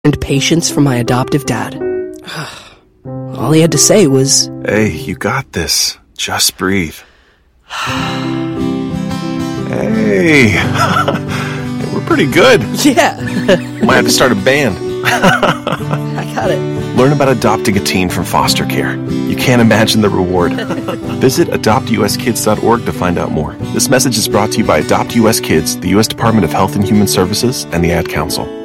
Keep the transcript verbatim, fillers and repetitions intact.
and patience from my adoptive dad. All he had to say was, "Hey, you got this. Just breathe." Hey, we're pretty good. Yeah. Might have to start a band. I got it. Learn about adopting a teen from foster care. You can't imagine the reward. Visit adopt u s kids dot org to find out more. This message is brought to you by Adopt U S Kids, the U S Department of Health and Human Services, and the Ad Council.